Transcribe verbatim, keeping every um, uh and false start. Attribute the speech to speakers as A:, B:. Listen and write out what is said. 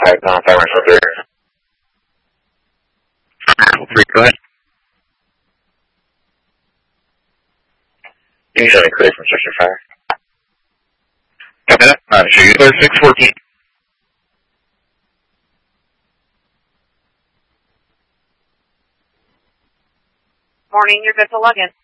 A: five pound five one four three. Three, go ahead. You need any clear from section fire. Copy that. Alright, so you clear six fourteen.
B: Morning, you're good to log in.